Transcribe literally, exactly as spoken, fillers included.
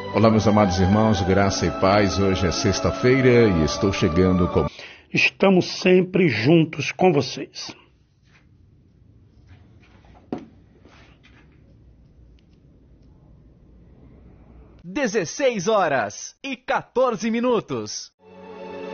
Olá, meus amados irmãos, graça e paz. Hoje é sexta-feira e estou chegando com... Estamos sempre juntos com vocês. dezesseis horas e quatorze minutos.